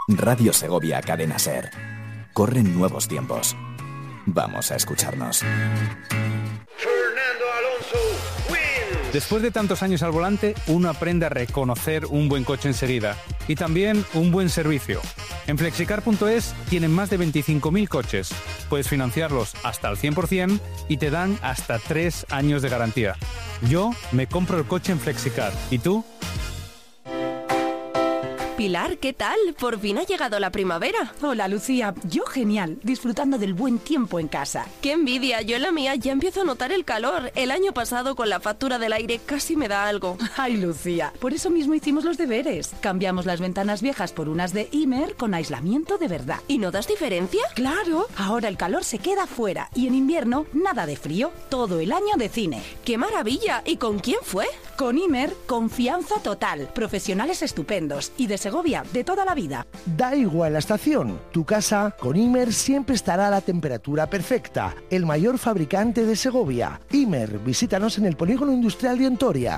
Radio Segovia Cadena Ser. Corren nuevos tiempos. Vamos a escucharnos. Fernando Alonso wins. Después de tantos años al volante, uno aprende a reconocer un buen coche enseguida y también un buen servicio. En Flexicar.es tienen más de 25.000 coches. Puedes financiarlos hasta al 100% y te dan hasta 3 años de garantía. Yo me compro el coche en Flexicar. ¿Y tú? Pilar, ¿qué tal? Por fin ha llegado la primavera. Hola, Lucía. Yo genial, disfrutando del buen tiempo en casa. ¡Qué envidia! Yo en la mía ya empiezo a notar el calor. El año pasado con la factura del aire casi me da algo. Ay, Lucía, por eso mismo hicimos los deberes. Cambiamos las ventanas viejas por unas de Imer con aislamiento de verdad. ¿Y notas diferencia? Claro, ahora el calor se queda fuera y en invierno nada de frío, todo el año de cine. ¡Qué maravilla! ¿Y con quién fue? Con Imer, confianza total, profesionales estupendos y de Segovia, de toda la vida. Da igual la estación, tu casa con Imer siempre estará a la temperatura perfecta. El mayor fabricante de Segovia. Imer, visítanos en el Polígono Industrial de Ontoria.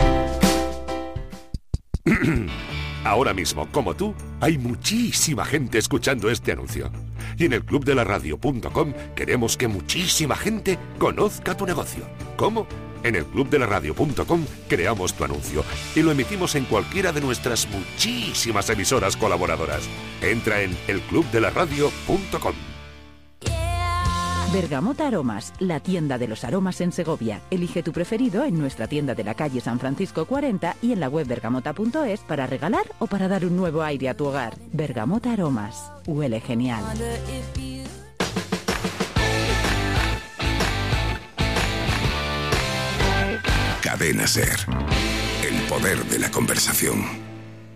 Ahora mismo, como tú, hay muchísima gente escuchando este anuncio. Y en el clubdelaradio.com queremos que muchísima gente conozca tu negocio. ¿Cómo? En el clubdelaradio.com creamos tu anuncio y lo emitimos en cualquiera de nuestras muchísimas emisoras colaboradoras. Entra en elclubdelaradio.com. Bergamota Aromas, la tienda de los aromas en Segovia. Elige tu preferido en nuestra tienda de la calle San Francisco 40 y en la web bergamota.es para regalar o para dar un nuevo aire a tu hogar. Bergamota Aromas, huele genial. Cadena Ser. El poder de la conversación.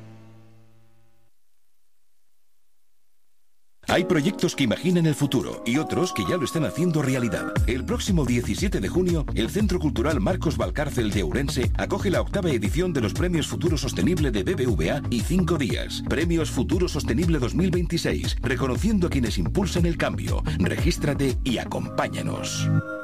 Hay proyectos que imaginan el futuro y otros que ya lo están haciendo realidad. El próximo 17 de junio, el Centro Cultural Marcos Valcárcel de Ourense acoge la 8ª edición de los Premios Futuro Sostenible de BBVA y 5 días. Premios Futuro Sostenible 2026, reconociendo a quienes impulsan el cambio. Regístrate y acompáñanos.